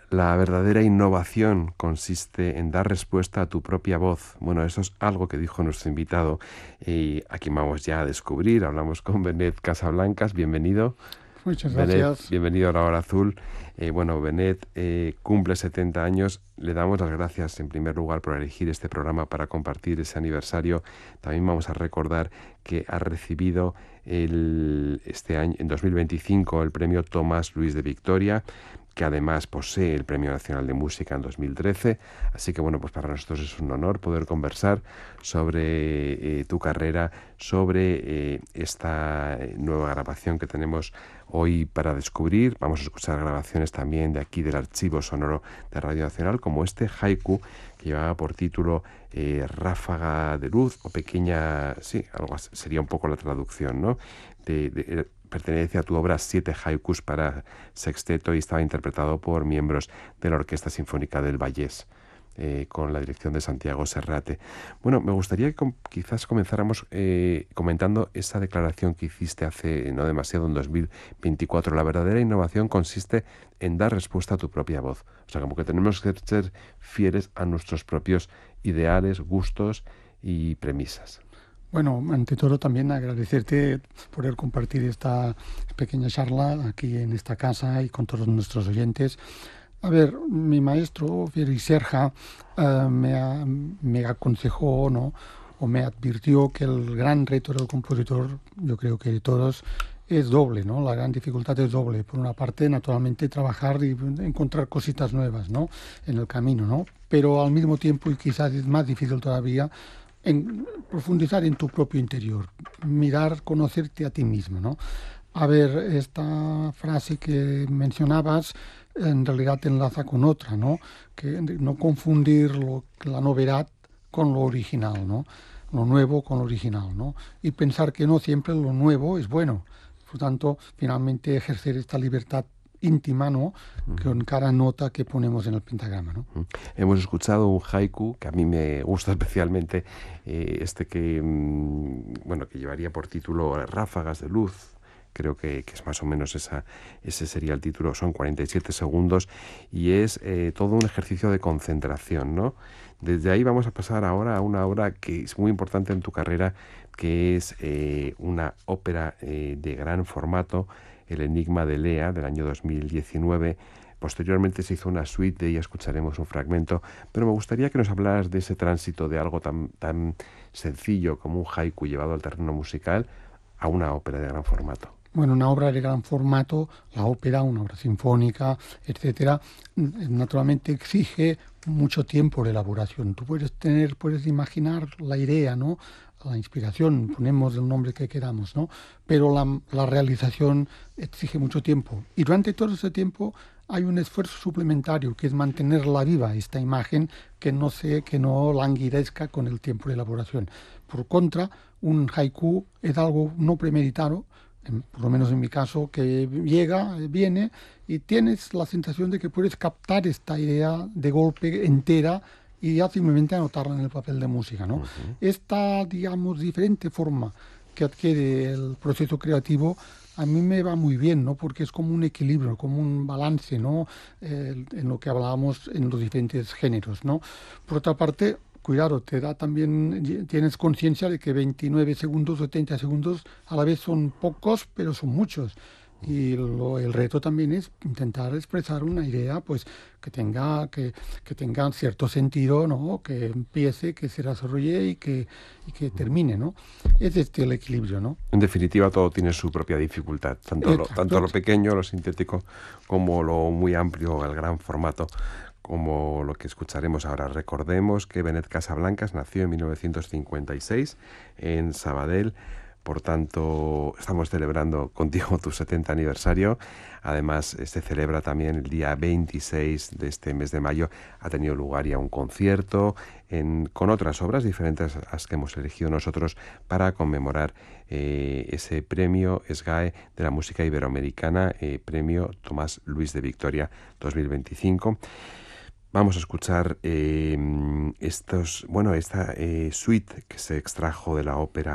La verdadera innovación consiste en dar respuesta a tu propia voz. Bueno, eso es algo que dijo nuestro invitado y aquí vamos ya a descubrir. Hablamos con Benet Casablancas. Bienvenido. Muchas Benet, gracias. bienvenido a La Hora Azul. Bueno, Benet cumple 70 años. Le damos las gracias en primer lugar por elegir este programa para compartir ese aniversario. También vamos a recordar que ha recibido este año, en 2025, el premio Tomás Luis de Victoria, que además posee el Premio Nacional de Música en 2013. Así que bueno, pues para nosotros es un honor poder conversar sobre tu carrera, sobre esta nueva grabación que tenemos hoy para descubrir. Vamos a escuchar grabaciones también de aquí del archivo sonoro de Radio Nacional, como este haiku que llevaba por título Ráfaga de luz o pequeña, sí, algo así, sería un poco la traducción, ¿no? Pertenece a tu obra 7 haikus para sexteto y estaba interpretado por miembros de la Orquesta Sinfónica del Vallés, con la dirección de Santiago Serrate. Bueno, me gustaría que quizás comenzáramos comentando esa declaración que hiciste hace no demasiado, en 2024. La verdadera innovación consiste en dar respuesta a tu propia voz. O sea, como que tenemos que ser fieles a nuestros propios ideales, gustos y premisas. Bueno, ante todo también agradecerte poder compartir esta pequeña charla aquí en esta casa y con todos nuestros oyentes. A ver, mi maestro, Félix Serja, me aconsejó, ¿no? O me advirtió que el gran reto del compositor, yo creo que de todos, es doble, ¿no? La gran dificultad es doble. Por una parte, naturalmente, trabajar y encontrar cositas nuevas, ¿no? En el camino, ¿no? Pero al mismo tiempo, y quizás es más difícil todavía, en profundizar en tu propio interior, mirar, conocerte a ti mismo, ¿no? A ver, esta frase que mencionabas en realidad te enlaza con otra, ¿no? Que no confundir la novedad con lo original, ¿no? Lo nuevo con lo original, ¿no? Y pensar que no siempre lo nuevo es bueno. Por tanto, finalmente ejercer esta libertad íntima, ¿no? Con cada nota que ponemos en el pentagrama, ¿no? Hemos escuchado un haiku que a mí me gusta especialmente, que bueno, que llevaría por título Ráfagas de luz. Creo que es más o menos ese sería el título. Son 47 segundos y es todo un ejercicio de concentración, ¿no? Desde ahí vamos a pasar ahora a una obra que es muy importante en tu carrera, que es una ópera de gran formato, El Enigma de Lea, del año 2019. Posteriormente se hizo una suite, de ella escucharemos un fragmento, pero me gustaría que nos hablaras de ese tránsito de algo tan sencillo como un haiku llevado al terreno musical a una ópera de gran formato. Bueno, una obra de gran formato, la ópera, una obra sinfónica, etcétera, naturalmente exige mucho tiempo de elaboración. Tú puedes imaginar la idea, ¿no? La inspiración, ponemos el nombre que queramos, ¿no? Pero la realización exige mucho tiempo. Y durante todo ese tiempo hay un esfuerzo suplementario, que es mantenerla viva, esta imagen, que no languidezca con el tiempo de elaboración. Por contra, un haiku es algo no premeditado, por lo menos en mi caso, que viene y tienes la sensación de que puedes captar esta idea de golpe entera y ya simplemente anotarla en el papel de música, ¿no? Uh-huh. Esta, digamos, diferente forma que adquiere el proceso creativo a mí me va muy bien, ¿no? Porque es como un equilibrio, como un balance, ¿no? En lo que hablábamos en los diferentes géneros, ¿no? Por otra parte, cuidado, tienes conciencia de que 29 segundos o 30 segundos a la vez son pocos, pero son muchos. Y el reto también es intentar expresar una idea pues que tenga cierto sentido, ¿no? Que empiece, que se desarrolle y que termine, ¿no? Es el equilibrio, ¿no? En definitiva, todo tiene su propia dificultad, tanto Exacto. lo pequeño, lo sintético, como lo muy amplio, el gran formato, como lo que escucharemos ahora. Recordemos que Benet Casablancas nació en 1956 en Sabadell. Por tanto, estamos celebrando contigo tu 70 aniversario. Además, se celebra también el día 26 de este mes de mayo. Ha tenido lugar ya un concierto con otras obras diferentes a las que hemos elegido nosotros para conmemorar ese premio SGAE de la música iberoamericana, premio Tomás Luis de Victoria 2025. Vamos a escuchar esta suite que se extrajo de la ópera